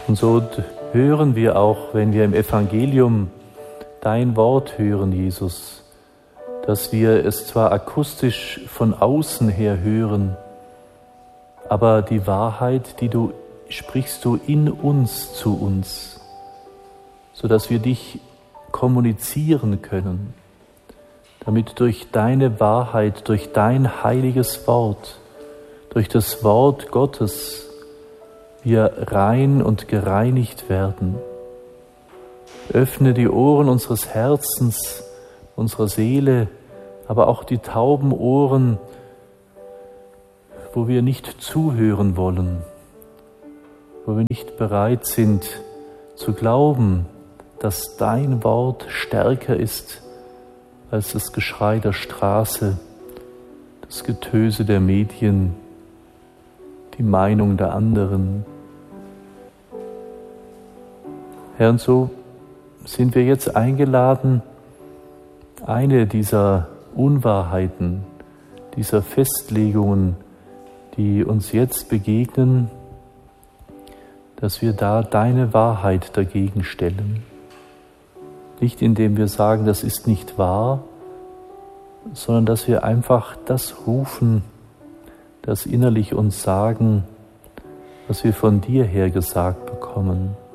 Und so hören wir auch, wenn wir im Evangelium dein Wort hören, Jesus, dass wir es zwar akustisch von außen her hören, aber die Wahrheit, die du sprichst du in uns zu uns, sodass wir dich kommunizieren können, damit durch deine Wahrheit, durch dein heiliges Wort, durch das Wort Gottes wir rein und gereinigt werden. Öffne die Ohren unseres Herzens, unserer Seele, aber auch die tauben Ohren, wo wir nicht zuhören wollen, wo wir nicht bereit sind zu glauben, dass dein Wort stärker ist als das Geschrei der Straße, das Getöse der Medien, die Meinung der anderen. Herr, und so sind wir jetzt eingeladen, eine dieser Unwahrheiten, dieser Festlegungen, die uns jetzt begegnen, dass wir da deine Wahrheit dagegen stellen. Nicht indem wir sagen, das ist nicht wahr, sondern dass wir einfach das rufen, das innerlich uns sagen, was wir von dir her gesagt bekommen.